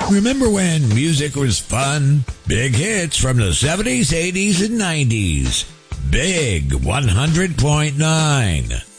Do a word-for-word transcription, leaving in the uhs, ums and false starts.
Remember when music was fun? Big hits from the seventies, eighties, and nineties. Big one hundred point nine.